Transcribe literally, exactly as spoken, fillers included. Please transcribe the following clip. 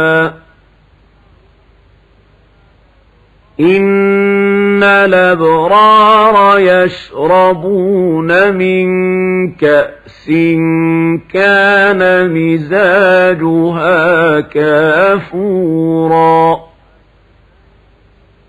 إن الأبرار يشربون من كأس كان مزاجها كافورا